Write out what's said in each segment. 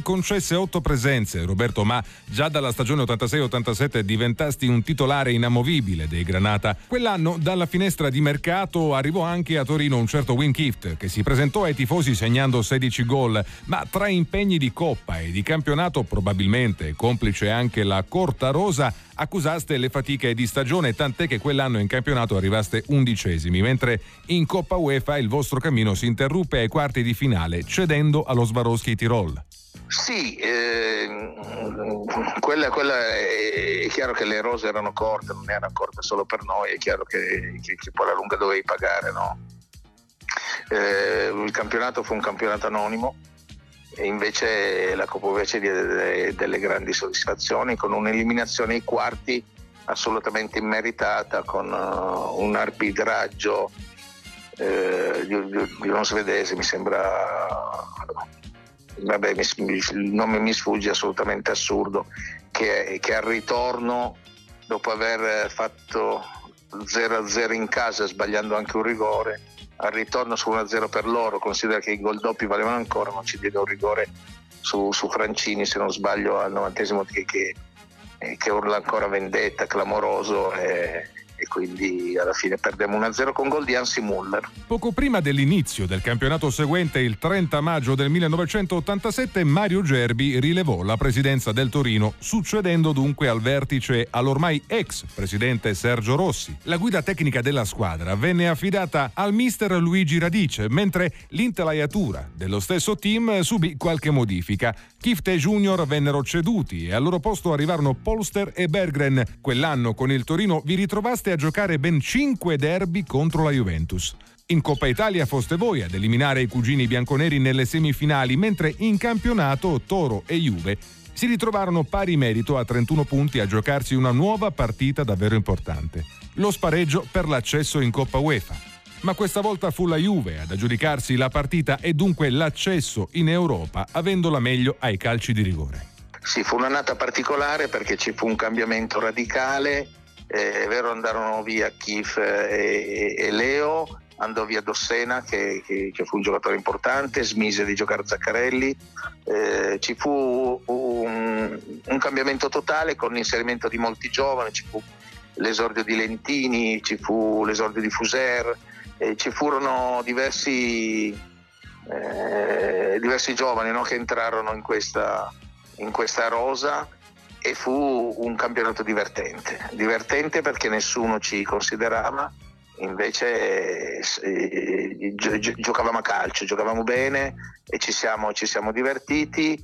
concesse 8 presenze, Roberto, ma già dalla stagione 86-87 diventasti un titolare inamovibile dei Granata. Quell'anno dalla finestra di mercato arrivò anche a Torino un certo Wim Kieft, che si presentò ai tifosi segnando 16 gol, ma tra impegni di Coppa e di campionato, probabilmente complice anche la corta rosa, accusaste le fatiche di stagione, tant'è che quell'anno in campionato arrivaste 11esimi, mentre in Coppa UEFA il vostro cammino si interruppe ai quarti di finale cedendo allo Swarovski Tirol. Sì, quella è chiaro che le rose erano corte, non erano corte solo per noi, è chiaro che poi alla lunga dovevi pagare, no? Il campionato fu un campionato anonimo e invece la Coppa UEFA ci diede delle grandi soddisfazioni con un'eliminazione ai quarti assolutamente immeritata, con un arbitraggio di uno svedese, mi sembra, vabbè, il nome mi sfugge, assolutamente assurdo, che al ritorno, dopo aver fatto 0-0 in casa sbagliando anche un rigore, al ritorno su 1-0 per loro, considera che i gol doppi valevano ancora, non ci diede un rigore su Francini, se non sbaglio, al 90esimo, che urla ancora vendetta, clamoroso, e quindi alla fine perdemmo 1-0 con gol di Hansi Müller. Poco prima dell'inizio del campionato seguente, il 30 maggio del 1987, Mario Gerbi rilevò la presidenza del Torino, succedendo dunque al vertice all'ormai ex presidente Sergio Rossi. La guida tecnica della squadra venne affidata al mister Luigi Radice, mentre l'intelaiatura dello stesso team subì qualche modifica. Kieft e Junior vennero ceduti e al loro posto arrivarono Polster e Berggren. Quell'anno con il Torino vi ritrovaste a giocare ben 5 derby contro la Juventus. In Coppa Italia foste voi ad eliminare i cugini bianconeri nelle semifinali, mentre in campionato Toro e Juve si ritrovarono pari merito a 31 punti a giocarsi una nuova partita davvero importante, lo spareggio per l'accesso in Coppa UEFA. Ma questa volta fu la Juve ad aggiudicarsi la partita e dunque l'accesso in Europa, avendola meglio ai calci di rigore. Sì, fu un'annata particolare perché ci fu un cambiamento radicale. È vero, andarono via Kieft e Leo, andò via Dossena che fu un giocatore importante, smise di giocare Zaccarelli, ci fu un cambiamento totale con l'inserimento di molti giovani, ci fu l'esordio di Lentini, ci fu l'esordio di Fuser, ci furono diversi giovani, no, che entrarono in questa rosa. E fu un campionato divertente perché nessuno ci considerava, invece giocavamo a calcio, giocavamo bene e ci siamo divertiti,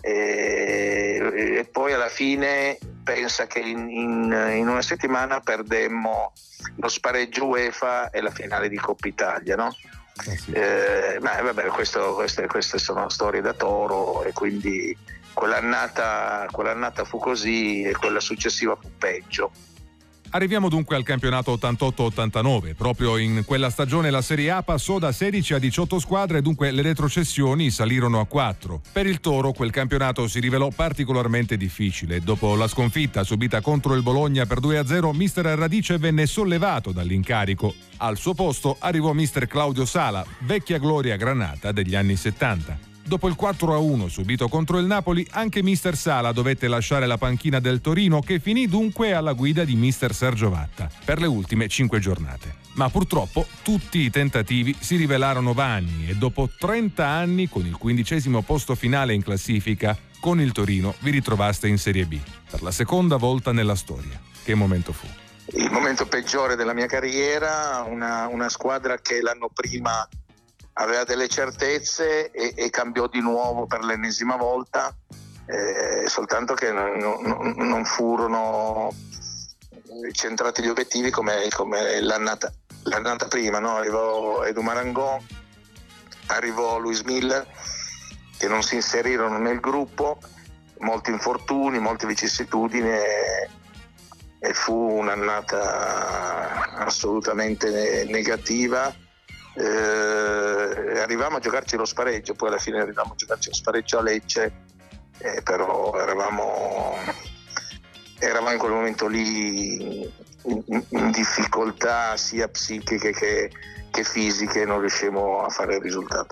e poi alla fine pensa che in una settimana perdemmo lo spareggio UEFA e la finale di Coppa Italia, no? Sì. Ma vabbè, queste sono storie da Toro, e quindi quell'annata fu così e quella successiva fu peggio. Arriviamo dunque al campionato 88-89. Proprio in quella stagione la Serie A passò da 16 a 18 squadre e dunque le retrocessioni salirono a 4. Per il Toro quel campionato si rivelò particolarmente difficile. Dopo la sconfitta subita contro il Bologna per 2-0, mister Radice venne sollevato dall'incarico. Al suo posto arrivò mister Claudio Sala, vecchia gloria granata degli anni 70. Dopo il 4-1 subito contro il Napoli, anche mister Sala dovette lasciare la panchina del Torino, che finì dunque alla guida di mister Sergio Vatta per le ultime 5 giornate. Ma purtroppo tutti i tentativi si rivelarono vani e dopo 30 anni, con il 15° posto finale in classifica, con il Torino vi ritrovaste in Serie B per la seconda volta nella storia. Che momento fu? Il momento peggiore della mia carriera, una squadra che l'anno prima aveva delle certezze e cambiò di nuovo per l'ennesima volta, soltanto che non furono centrati gli obiettivi come l'annata prima, no? Arrivò Edu Marangon, arrivò Luis Miller, che non si inserirono nel gruppo, molti infortuni, molte vicissitudini, e fu un'annata assolutamente negativa. Arrivavamo a giocarci lo spareggio, poi alla fine arrivavamo a giocarci lo spareggio a Lecce, però eravamo in quel momento lì in difficoltà sia psichiche che fisiche, non riuscivamo a fare il risultato.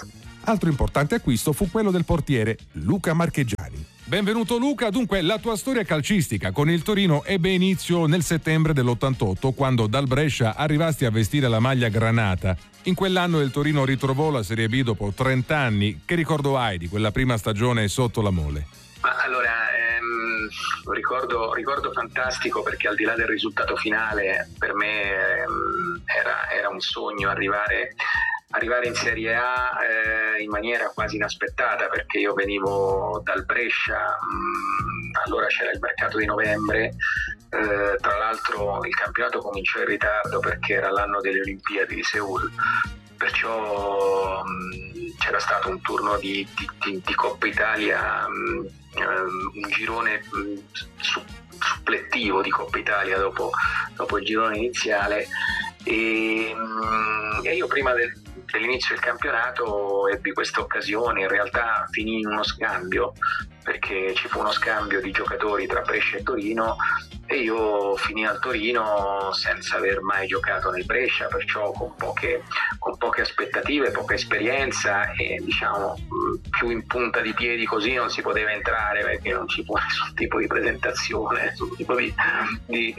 Altro importante acquisto fu quello del portiere Luca Marchegiani. Benvenuto Luca, dunque la tua storia calcistica con il Torino ebbe inizio nel settembre dell'88, quando dal Brescia arrivasti a vestire la maglia granata. In quell'anno il Torino ritrovò la Serie B dopo 30 anni. Che ricordo hai di quella prima stagione sotto la Mole? Allora, ricordo fantastico, perché al di là del risultato finale per me era un sogno arrivare in Serie A in maniera quasi inaspettata, perché io venivo dal Brescia, allora c'era il mercato di novembre, tra l'altro il campionato cominciò in ritardo perché era l'anno delle Olimpiadi di Seul, perciò c'era stato un turno di Coppa Italia, un girone supplettivo di Coppa Italia dopo il girone iniziale, e io prima dell'inizio del campionato ebbi questa occasione. In realtà finì in uno scambio, perché ci fu uno scambio di giocatori tra Brescia e Torino, e io finì al Torino senza aver mai giocato nel Brescia, perciò con poche aspettative, poca esperienza, e diciamo più in punta di piedi così non si poteva entrare, perché non ci fu nessun tipo di presentazione, nessun tipo di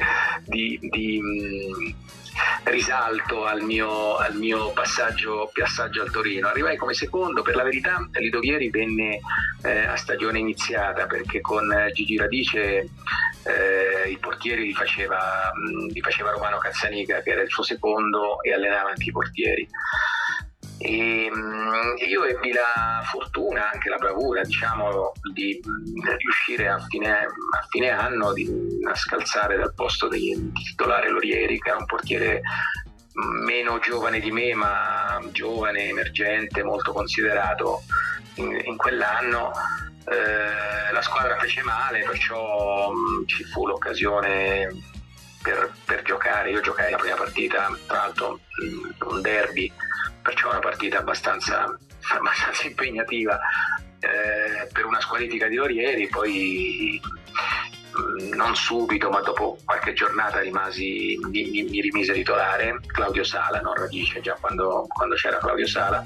risalto al mio passaggio al Torino. Arrivai come secondo. Per la verità Lidovieri venne a stagione iniziata, perché con Gigi Radice i portieri li faceva Romano Cazzanica, che era il suo secondo e allenava anche i portieri. E io ebbi la fortuna, anche la bravura, diciamo, di riuscire a fine anno a scalzare dal posto di titolare Lorieri, che era un portiere meno giovane di me, ma giovane, emergente, molto considerato. In quell'anno la squadra fece male, perciò ci fu l'occasione per giocare. Io giocai la prima partita, tra l'altro un derby, perciò una partita abbastanza impegnativa, per una squalifica di Lorieri. Poi non subito, ma dopo qualche giornata mi rimise titolare Claudio Sala, non Radice, già quando c'era Claudio Sala,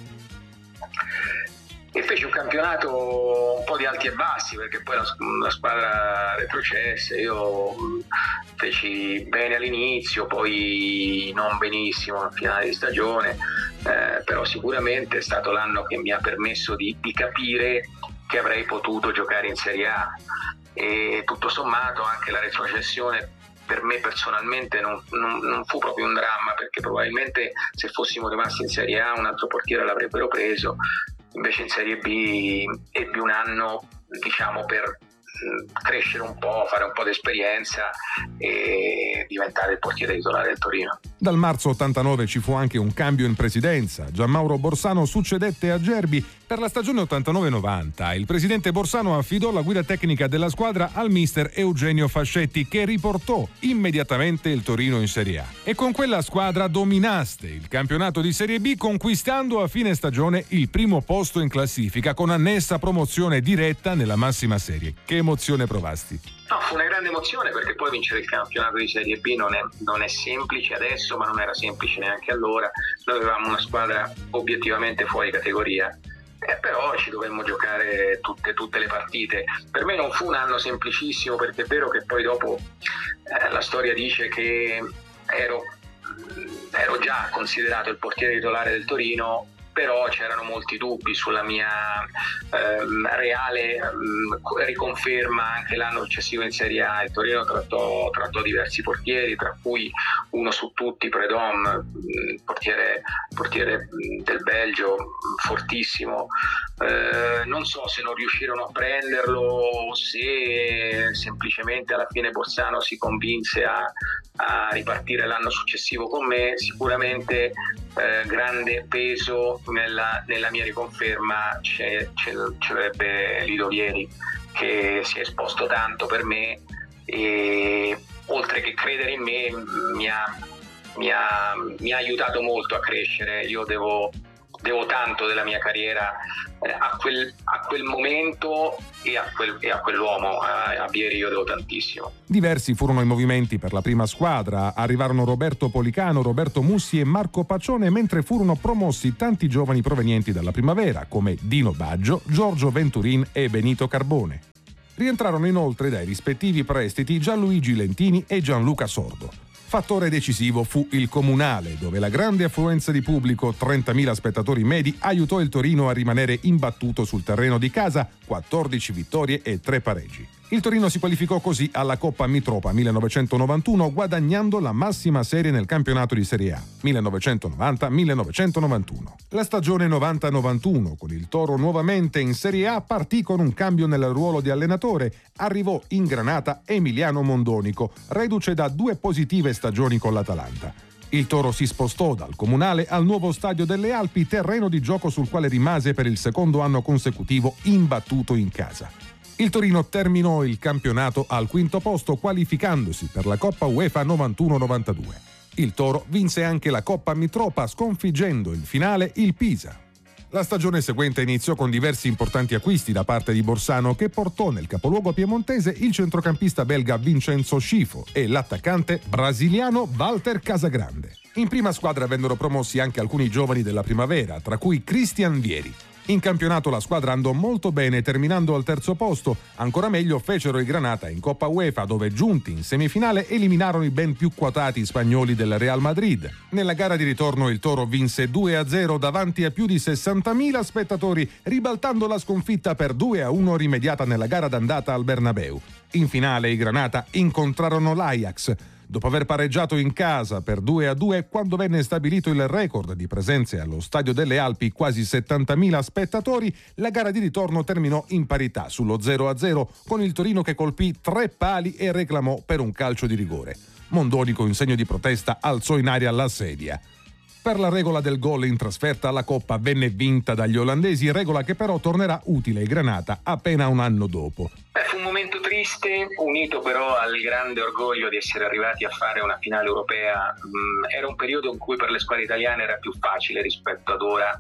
e feci un campionato un po' di alti e bassi, perché poi la squadra retrocesse. Io feci bene all'inizio, poi non benissimo a finale di stagione, però sicuramente è stato l'anno che mi ha permesso di capire che avrei potuto giocare in Serie A, e tutto sommato anche la retrocessione per me personalmente non fu proprio un dramma, perché probabilmente se fossimo rimasti in Serie A un altro portiere l'avrebbero preso. Invece in Serie B ebbi un anno, diciamo, per crescere un po', fare un po' di esperienza e diventare il portiere titolare del Torino. Dal marzo 89 ci fu anche un cambio in presidenza. Gianmauro Borsano succedette a Gerbi. Per la stagione 89-90 il presidente Borsano affidò la guida tecnica della squadra al mister Eugenio Fascetti, che riportò immediatamente il Torino in Serie A. E con quella squadra dominaste il campionato di Serie B, conquistando a fine stagione il primo posto in classifica, con annessa promozione diretta nella massima serie. Che emozione provasti? No, fu una grande emozione, perché poi vincere il campionato di Serie B non è semplice adesso, ma non era semplice neanche allora. Noi avevamo una squadra obiettivamente fuori categoria, però ci dovemmo giocare tutte le partite. Per me non fu un anno semplicissimo, perché è vero che poi dopo la storia dice che ero già considerato il portiere titolare del Torino, però c'erano molti dubbi sulla mia reale riconferma. Anche l'anno successivo in Serie A il Torino trattò diversi portieri, tra cui uno su tutti, Predom, portiere del Belgio, fortissimo. Non so se non riuscirono a prenderlo o se semplicemente alla fine Borsano si convinse a ripartire l'anno successivo con me. Sicuramente grande peso nella mia riconferma ce l'avrebbe Lidovieri, che si è esposto tanto per me, e oltre che credere in me mi ha aiutato molto a crescere. Io devo devo tanto della mia carriera a quel momento e a quell'uomo. A Vieri io devo tantissimo. Diversi furono i movimenti per la prima squadra. Arrivarono Roberto Policano, Roberto Mussi e Marco Paccione, mentre furono promossi tanti giovani provenienti dalla primavera come Dino Baggio, Giorgio Venturin e Benito Carbone. Rientrarono inoltre dai rispettivi prestiti Gianluigi Lentini e Gianluca Sordo. Fattore decisivo fu il Comunale, dove la grande affluenza di pubblico, 30.000 spettatori medi, aiutò il Torino a rimanere imbattuto sul terreno di casa, 14 vittorie e 3 pareggi. Il Torino si qualificò così alla Coppa Mitropa 1991, guadagnando la massima serie nel campionato di Serie A, 1990-1991. La stagione 90-91, con il Toro nuovamente in Serie A, partì con un cambio nel ruolo di allenatore. Arrivò in Granata Emiliano Mondonico, reduce da 2 positive stagioni con l'Atalanta. Il Toro si spostò dal Comunale al nuovo Stadio delle Alpi, terreno di gioco sul quale rimase per il secondo anno consecutivo imbattuto in casa. Il Torino terminò il campionato al 5° posto, qualificandosi per la Coppa UEFA 91-92. Il Toro vinse anche la Coppa Mitropa, sconfiggendo in finale il Pisa. La stagione seguente iniziò con diversi importanti acquisti da parte di Borsano, che portò nel capoluogo piemontese il centrocampista belga Vincenzo Scifo e l'attaccante brasiliano Walter Casagrande. In prima squadra vennero promossi anche alcuni giovani della primavera, tra cui Cristian Vieri. In campionato la squadra andò molto bene, terminando al 3° posto. Ancora meglio fecero i Granata in Coppa UEFA, dove giunti in semifinale eliminarono i ben più quotati spagnoli del Real Madrid. Nella gara di ritorno il Toro vinse 2-0 davanti a più di 60.000 spettatori, ribaltando la sconfitta per 2-1 rimediata nella gara d'andata al Bernabeu. In finale i Granata incontrarono l'Ajax. Dopo aver pareggiato in casa per 2-2, quando venne stabilito il record di presenze allo Stadio delle Alpi, quasi 70.000 spettatori, la gara di ritorno terminò in parità sullo 0-0, con il Torino che colpì 3 pali e reclamò per un calcio di rigore. Mondonico, in segno di protesta, alzò in aria la sedia. Per la regola del gol in trasferta, la Coppa venne vinta dagli olandesi, regola che però tornerà utile ai Granata appena un anno dopo. Fu un momento triste, unito però al grande orgoglio di essere arrivati a fare una finale europea. Era un periodo in cui per le squadre italiane era più facile rispetto ad ora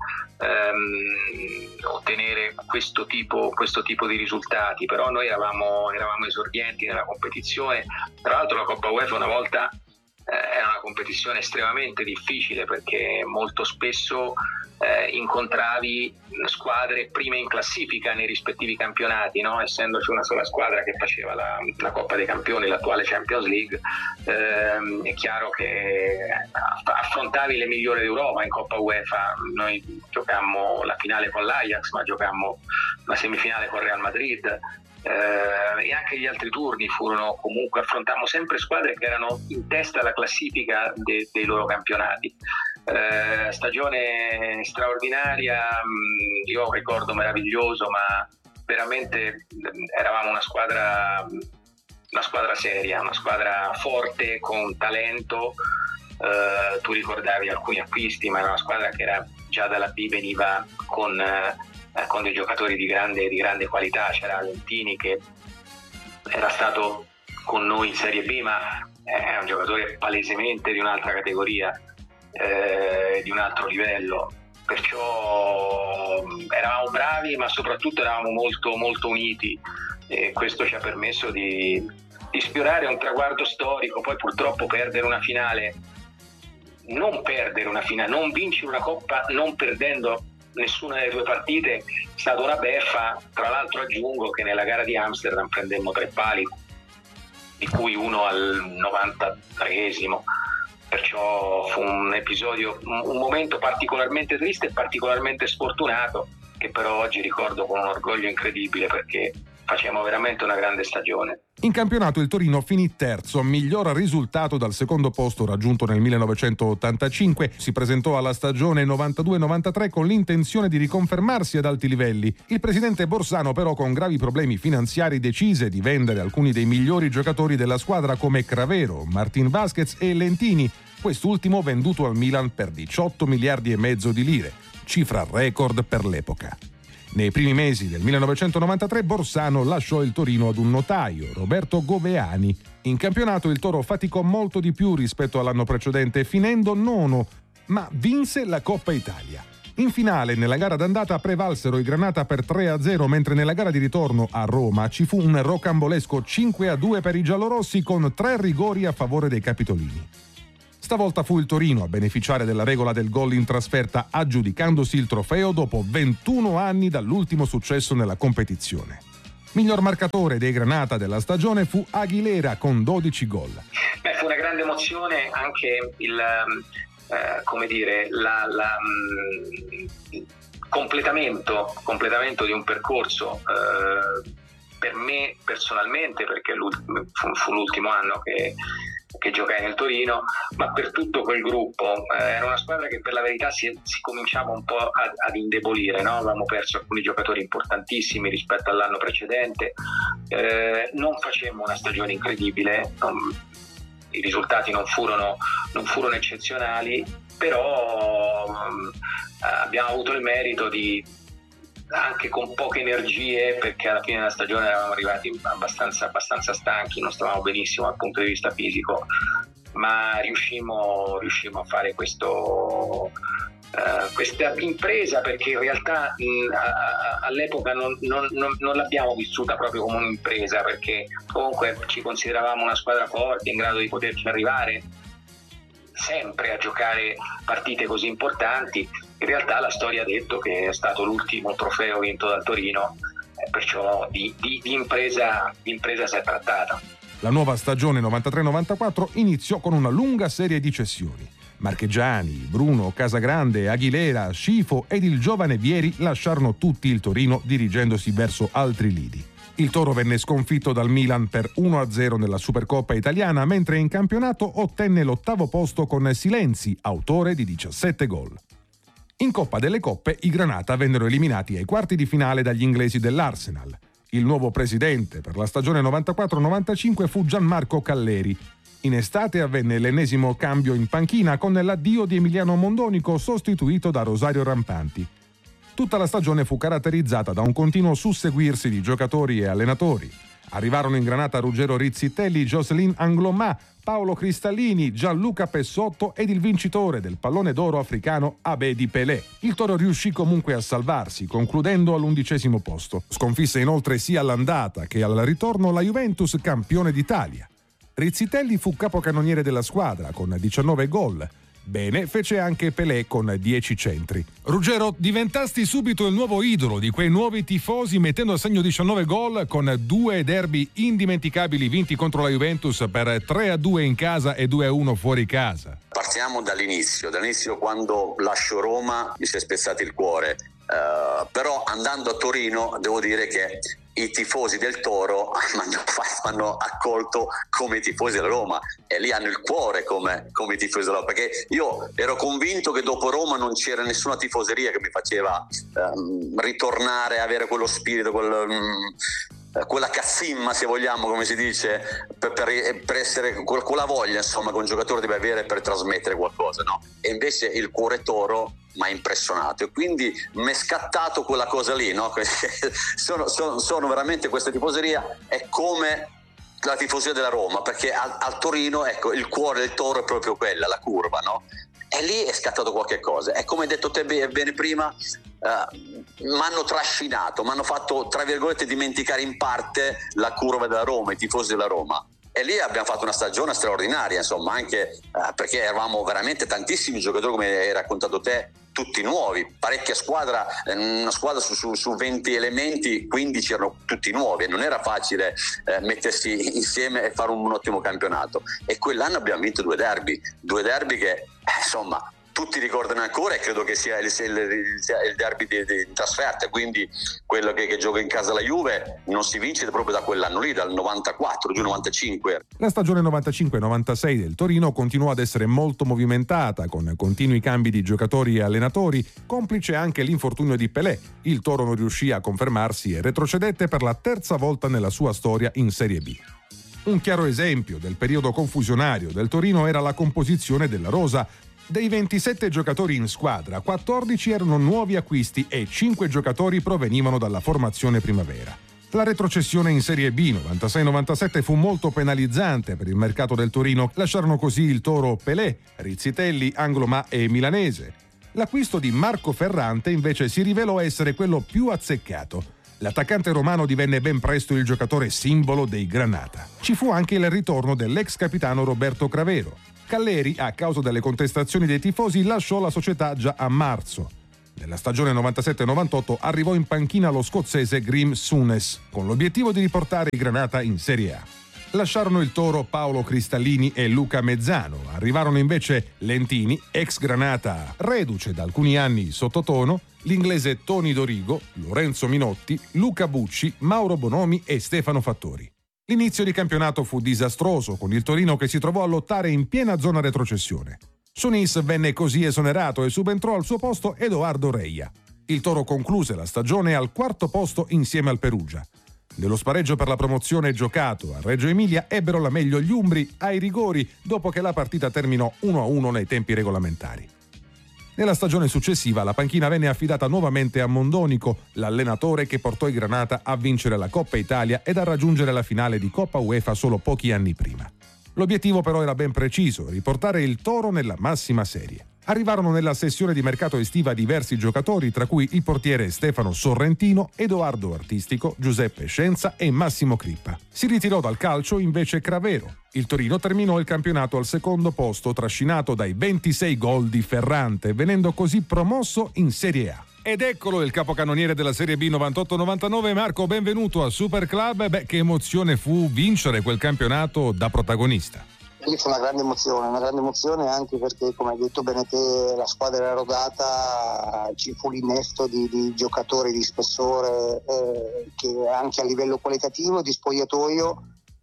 ottenere questo tipo di risultati, però noi eravamo esordienti nella competizione. Tra l'altro la Coppa UEFA una volta era una competizione estremamente difficile, perché molto spesso incontravi squadre prime in classifica nei rispettivi campionati, no? Essendoci una sola squadra che faceva la Coppa dei Campioni, l'attuale Champions League, è chiaro che affrontavi le migliori d'Europa in Coppa UEFA. Noi giocammo la finale con l'Ajax, ma giocammo la semifinale con Real Madrid, e anche gli altri turni furono comunque, affrontammo sempre squadre che erano in testa alla classifica dei loro campionati. Stagione straordinaria, io ho un ricordo meraviglioso, ma veramente eravamo una squadra seria, una squadra forte, con talento. Tu ricordavi alcuni acquisti, ma era una squadra che era già dalla B, veniva con dei giocatori di grande qualità. C'era Lentini, che era stato con noi in Serie B, ma è un giocatore palesemente di un'altra categoria, di un altro livello. Perciò eravamo bravi, ma soprattutto eravamo molto molto uniti, e questo ci ha permesso di sfiorare un traguardo storico. Poi purtroppo non vincere una Coppa non perdendo nessuna delle 2 partite è stata una beffa. Tra l'altro aggiungo che nella gara di Amsterdam prendemmo 3 pali, di cui uno al 93esimo, perciò fu un episodio, un momento particolarmente triste e particolarmente sfortunato, che però oggi ricordo con un orgoglio incredibile, perché facevamo veramente una grande stagione. In campionato il Torino finì terzo, miglior risultato dal secondo posto raggiunto nel 1985. Si presentò alla stagione 92-93 con l'intenzione di riconfermarsi ad alti livelli. Il presidente Borsano però, con gravi problemi finanziari, decise di vendere alcuni dei migliori giocatori della squadra, come Cravero, Martín Vázquez e Lentini, quest'ultimo venduto al Milan per 18 miliardi e mezzo di lire, cifra record per l'epoca. Nei primi mesi del 1993 Borsano lasciò il Torino ad un notaio, Roberto Goveani. In campionato il Toro faticò molto di più rispetto all'anno precedente, finendo nono, ma vinse la Coppa Italia. In finale, nella gara d'andata prevalsero i Granata per 3-0, mentre nella gara di ritorno a Roma ci fu un rocambolesco 5-2 per i giallorossi con 3 rigori a favore dei capitolini. Stavolta fu il Torino a beneficiare della regola del gol in trasferta, aggiudicandosi il trofeo dopo 21 anni dall'ultimo successo nella competizione. Miglior marcatore dei Granata della stagione fu Aguilera con 12 gol. Fu una grande emozione anche il completamento di un percorso per me personalmente, perché fu l'ultimo anno che giocai nel Torino, ma per tutto quel gruppo. Era una squadra che per la verità si cominciava un po' ad indebolire, no? Avevamo perso alcuni giocatori importantissimi rispetto all'anno precedente, non facemmo una stagione incredibile, i risultati non furono eccezionali, però abbiamo avuto il merito di, anche con poche energie, perché alla fine della stagione eravamo arrivati abbastanza stanchi, non stavamo benissimo dal punto di vista fisico, ma riuscimmo a fare questa impresa, perché in realtà all'epoca non l'abbiamo vissuta proprio come un'impresa, perché comunque ci consideravamo una squadra forte, in grado di poterci arrivare sempre a giocare partite così importanti. In realtà la storia ha detto che è stato l'ultimo trofeo vinto dal Torino, perciò di impresa si è trattata. La nuova stagione 93-94 iniziò con una lunga serie di cessioni. Marchegiani, Bruno, Casagrande, Aguilera, Scifo ed il giovane Vieri lasciarono tutti il Torino dirigendosi verso altri lidi. Il Toro venne sconfitto dal Milan per 1-0 nella Supercoppa italiana, mentre in campionato ottenne l'8° posto con Silenzi, autore di 17 gol. In Coppa delle Coppe i Granata vennero eliminati ai quarti di finale dagli inglesi dell'Arsenal. Il nuovo presidente per la stagione 94-95 fu Gianmarco Calleri. In estate avvenne l'ennesimo cambio in panchina con l'addio di Emiliano Mondonico, sostituito da Rosario Rampanti. Tutta la stagione fu caratterizzata da un continuo susseguirsi di giocatori e allenatori. Arrivarono in Granata Ruggero Rizzitelli, Jocelyn Anglomà, Paolo Cristallini, Gianluca Pessotto ed il vincitore del pallone d'oro africano Abedi Pelé. Il Toro riuscì comunque a salvarsi, concludendo all'11° posto. Sconfisse inoltre sia all'andata che al ritorno la Juventus, campione d'Italia. Rizzitelli fu capocannoniere della squadra con 19 gol. Bene fece anche Pelé con 10 centri. Ruggero, diventasti subito il nuovo idolo di quei nuovi tifosi, mettendo a segno 19 gol con 2 derby indimenticabili vinti contro la Juventus per 3-2 in casa e 2-1 fuori casa. Partiamo dall'inizio quando lascio Roma mi si è spezzato il cuore, però andando a Torino devo dire che i tifosi del Toro mi hanno accolto come i tifosi della Roma, e lì hanno il cuore come i tifosi della Roma, perché io ero convinto che dopo Roma non c'era nessuna tifoseria che mi faceva ritornare a avere quello spirito, quella cazzimma, se vogliamo, come si dice, per essere quella voglia, insomma, che un giocatore deve avere per trasmettere qualcosa, no? E invece il cuore Toro mi ha impressionato, e quindi mi è scattato quella cosa lì, no? Sono veramente, questa tifoseria è come la tifoseria della Roma, perché al Torino, ecco, il cuore del Toro è proprio quella, la curva, no? E lì è scattato qualche cosa, e come hai detto te bene prima, mi hanno trascinato, mi hanno fatto, tra virgolette, dimenticare in parte la curva della Roma, i tifosi della Roma. E lì abbiamo fatto una stagione straordinaria, insomma, anche perché eravamo veramente tantissimi giocatori, come hai raccontato te, tutti nuovi, parecchia squadra, una squadra su 20 elementi, 15 erano tutti nuovi, e non era facile mettersi insieme e fare un ottimo campionato. E quell'anno abbiamo vinto 2 derby che, insomma, tutti ricordano ancora, e credo che sia il derby di trasferta, quindi quello che gioca in casa la Juve non si vince proprio da quell'anno lì, dal 94, giù 95. La stagione 95-96 del Torino continuò ad essere molto movimentata, con continui cambi di giocatori e allenatori, complice anche l'infortunio di Pelé. Il Toro non riuscì a confermarsi e retrocedette per la 3ª volta nella sua storia in Serie B. Un chiaro esempio del periodo confusionario del Torino era la composizione della rosa. Dei 27 giocatori in squadra, 14 erano nuovi acquisti e 5 giocatori provenivano dalla formazione primavera. La retrocessione in Serie B 96-97 fu molto penalizzante per il mercato del Torino. Lasciarono così il Toro Pelé, Rizzitelli, Anglomà e Milanese. L'acquisto di Marco Ferrante invece si rivelò essere quello più azzeccato. L'attaccante romano divenne ben presto il giocatore simbolo dei Granata. Ci fu anche il ritorno dell'ex capitano Roberto Cravero. Calleri, a causa delle contestazioni dei tifosi, lasciò la società già a marzo. Nella stagione 97-98 arrivò in panchina lo scozzese Graeme Souness, con l'obiettivo di riportare i Granata in Serie A. Lasciarono il Toro Paolo Cristallini e Luca Mezzano. Arrivarono invece Lentini, ex Granata, reduce da alcuni anni sottotono, l'inglese Tony Dorigo, Lorenzo Minotti, Luca Bucci, Mauro Bonomi e Stefano Fattori. L'inizio di campionato fu disastroso, con il Torino che si trovò a lottare in piena zona retrocessione. Sonis venne così esonerato e subentrò al suo posto Edoardo Reia. Il Toro concluse la stagione al 4° posto insieme al Perugia. Nello spareggio per la promozione giocato a Reggio Emilia ebbero la meglio gli umbri ai rigori dopo che la partita terminò 1-1 nei tempi regolamentari. Nella stagione successiva la panchina venne affidata nuovamente a Mondonico, l'allenatore che portò i Granata a vincere la Coppa Italia ed a raggiungere la finale di Coppa UEFA solo pochi anni prima. L'obiettivo però era ben preciso, riportare il Toro nella massima serie. Arrivarono nella sessione di mercato estiva diversi giocatori, tra cui il portiere Stefano Sorrentino, Edoardo Artistico, Giuseppe Scienza e Massimo Crippa. Si ritirò dal calcio invece Cravero. Il Torino terminò il campionato al 2° posto, trascinato dai 26 gol di Ferrante, venendo così promosso in Serie A. Ed eccolo il capocannoniere della Serie B 98-99, Marco, benvenuto a Super Club. Che emozione fu vincere quel campionato da protagonista. Lì fu una grande emozione anche perché, come hai detto bene te, la squadra era rodata, ci fu l'innesto di giocatori di spessore che anche a livello qualitativo di spogliatoio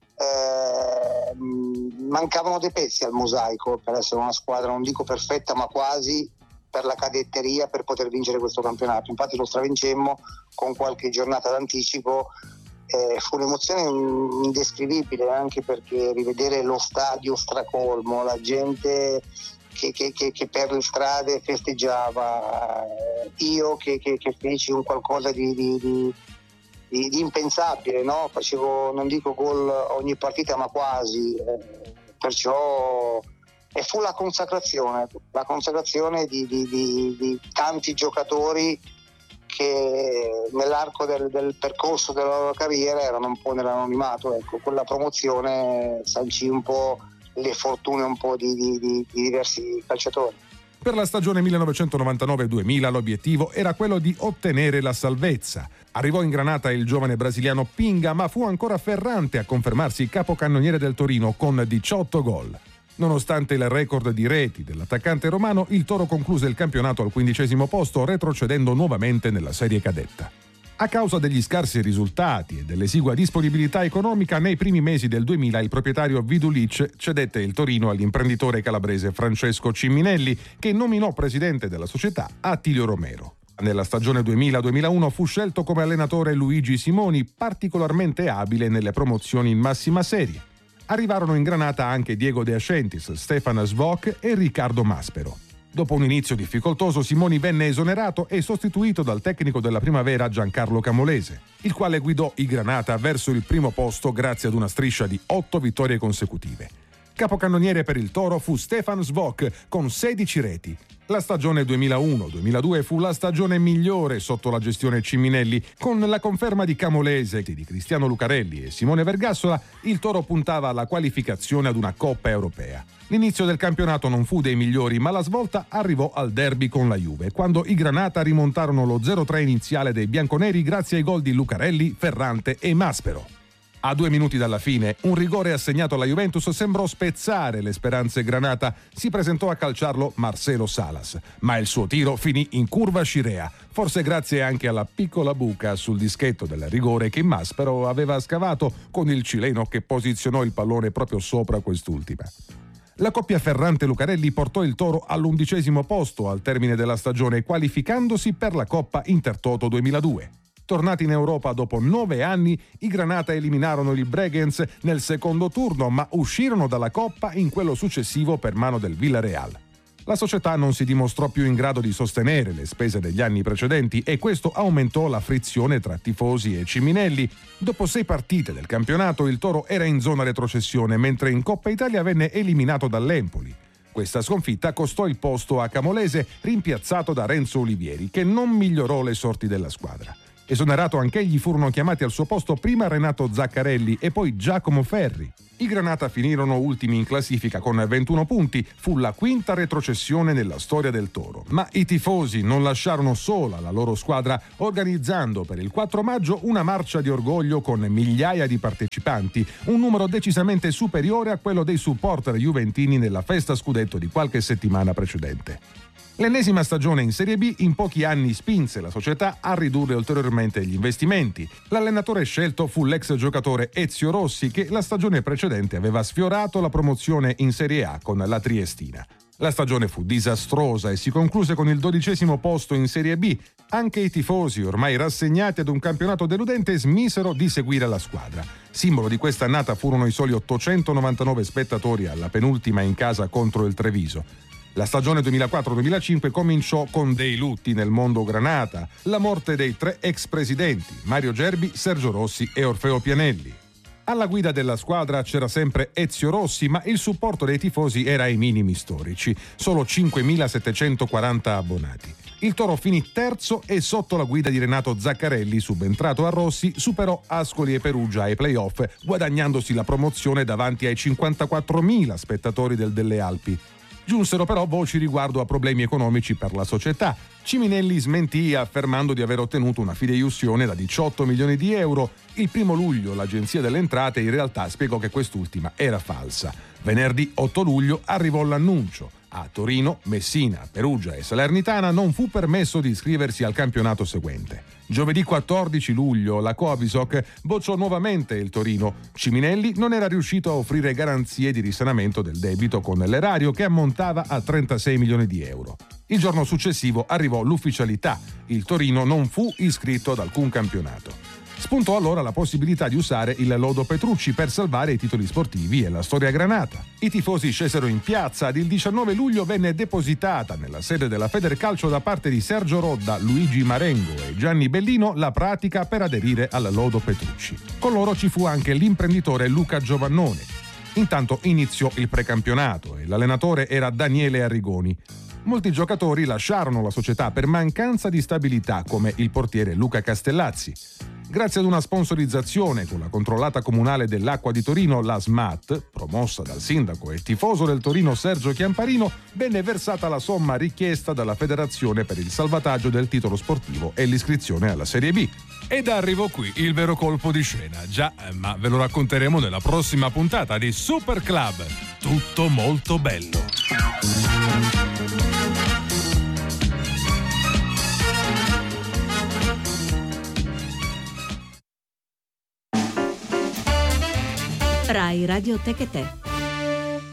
mancavano dei pezzi al mosaico per essere una squadra, non dico perfetta ma quasi, per la cadetteria, per poter vincere questo campionato. Infatti lo stravincemmo con qualche giornata d'anticipo. Fu un'emozione indescrivibile, anche perché rivedere lo stadio stracolmo, la gente che per le strade festeggiava, io che feci un qualcosa di impensabile, no? Facevo, non dico gol ogni partita ma quasi, perciò e fu la consacrazione di tanti giocatori che nell'arco del percorso della loro carriera erano un po' nell'anonimato. Ecco, quella promozione sancì un po' le fortune un po' di diversi calciatori. Per la stagione 1999-2000 l'obiettivo era quello di ottenere la salvezza. Arrivò in Granata il giovane brasiliano Pinga, ma fu ancora Ferrante a confermarsi capocannoniere del Torino con 18 gol. Nonostante il record di reti dell'attaccante romano, il Toro concluse il campionato al 15° posto, retrocedendo nuovamente nella serie cadetta. A causa degli scarsi risultati e dell'esigua disponibilità economica, nei primi mesi del 2000 il proprietario Vidulic cedette il Torino all'imprenditore calabrese Francesco Ciminelli, che nominò presidente della società Attilio Romero. Nella stagione 2000-2001 fu scelto come allenatore Luigi Simoni, particolarmente abile nelle promozioni in massima serie. Arrivarono in Granata anche Diego De Ascentis, Stefan Svok e Riccardo Maspero. Dopo un inizio difficoltoso, Simoni venne esonerato e sostituito dal tecnico della Primavera Giancarlo Camolese, il quale guidò i Granata verso il primo posto grazie ad una striscia di 8 vittorie consecutive. Capocannoniere per il Toro fu Stefan Svok con 16 reti. La stagione 2001-2002 fu la stagione migliore sotto la gestione Ciminelli. Con la conferma di Camolese, di Cristiano Lucarelli e Simone Vergassola, il Toro puntava alla qualificazione ad una Coppa Europea. L'inizio del campionato non fu dei migliori, ma la svolta arrivò al derby con la Juve, quando i Granata rimontarono lo 0-3 iniziale dei bianconeri grazie ai gol di Lucarelli, Ferrante e Maspero. A 2 minuti dalla fine, un rigore assegnato alla Juventus sembrò spezzare le speranze Granata. Si presentò a calciarlo Marcelo Salas, ma il suo tiro finì in curva scirea, forse grazie anche alla piccola buca sul dischetto del rigore che Maspero aveva scavato con il cileno che posizionò il pallone proprio sopra quest'ultima. La coppia Ferrante-Lucarelli portò il Toro all'11° posto al termine della stagione, qualificandosi per la Coppa Intertoto 2002. Tornati in Europa dopo 9 anni, i Granata eliminarono il Bregenz nel secondo turno, ma uscirono dalla Coppa in quello successivo per mano del Villarreal. La società non si dimostrò più in grado di sostenere le spese degli anni precedenti e questo aumentò la frizione tra tifosi e Ciminelli. Dopo 6 partite del campionato il Toro era in zona retrocessione, mentre in Coppa Italia venne eliminato dall'Empoli. Questa sconfitta costò il posto a Camolese, rimpiazzato da Renzo Olivieri, che non migliorò le sorti della squadra. Esonerato anch'egli, furono chiamati al suo posto prima Renato Zaccarelli e poi Giacomo Ferri. I Granata finirono ultimi in classifica con 21 punti, fu la quinta retrocessione nella storia del Toro. Ma i tifosi non lasciarono sola la loro squadra, organizzando per il 4 maggio una marcia di orgoglio con migliaia di partecipanti, un numero decisamente superiore a quello dei supporter juventini nella festa scudetto di qualche settimana precedente. L'ennesima stagione in Serie B in pochi anni spinse la società a ridurre ulteriormente gli investimenti. L'allenatore scelto fu l'ex giocatore Ezio Rossi, che la stagione precedente aveva sfiorato la promozione in Serie A con la Triestina. La stagione fu disastrosa e si concluse con il 12° posto in Serie B. Anche i tifosi, ormai rassegnati ad un campionato deludente, smisero di seguire la squadra. Simbolo di questa annata furono i soli 899 spettatori alla penultima in casa contro il Treviso. La stagione 2004-2005 cominciò con dei lutti nel mondo Granata, la morte dei 3 ex presidenti, Mario Gerbi, Sergio Rossi e Orfeo Pianelli. Alla guida della squadra c'era sempre Ezio Rossi, ma il supporto dei tifosi era ai minimi storici, solo 5.740 abbonati. Il Toro finì terzo e sotto la guida di Renato Zaccarelli, subentrato a Rossi, superò Ascoli e Perugia ai play-off, guadagnandosi la promozione davanti ai 54.000 spettatori del Delle Alpi. Giunsero però voci riguardo a problemi economici per la società. Ciminelli smentì affermando di aver ottenuto una fideiussione da 18 milioni di euro. Il 1 luglio l'Agenzia delle Entrate in realtà spiegò che quest'ultima era falsa. Venerdì 8 luglio arrivò l'annuncio. A Torino, Messina, Perugia e Salernitana non fu permesso di iscriversi al campionato seguente. Giovedì 14 luglio la Coavisoc bocciò nuovamente il Torino. Ciminelli non era riuscito a offrire garanzie di risanamento del debito con l'erario, che ammontava a 36 milioni di euro. Il giorno successivo arrivò l'ufficialità. Il Torino non fu iscritto ad alcun campionato. Spuntò allora la possibilità di usare il lodo Petrucci per salvare i titoli sportivi e la storia granata. I tifosi scesero in piazza ed il 19 luglio venne depositata nella sede della Federcalcio da parte di Sergio Rodda, Luigi Marengo e Gianni Bellino la pratica per aderire al lodo Petrucci. Con loro ci fu anche l'imprenditore Luca Giovannone. Intanto iniziò il precampionato e l'allenatore era Daniele Arrigoni. Molti giocatori lasciarono la società per mancanza di stabilità, come il portiere Luca Castellazzi. Grazie ad una sponsorizzazione con la controllata comunale dell'acqua di Torino, la SMAT, promossa dal sindaco e tifoso del Torino Sergio Chiamparino, venne versata la somma richiesta dalla federazione per il salvataggio del titolo sportivo e l'iscrizione alla Serie B. Ed arrivo qui il vero colpo di scena, già, ma ve lo racconteremo nella prossima puntata di Super Club. Tutto molto bello. Rai Radio Tech e Te.